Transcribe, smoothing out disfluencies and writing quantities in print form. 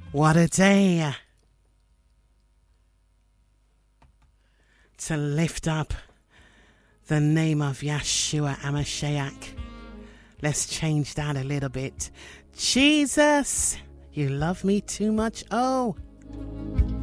What a day to lift up the name of Yeshua HaMashiach. Let's change that a little bit. Jesus, you love me too much. Oh.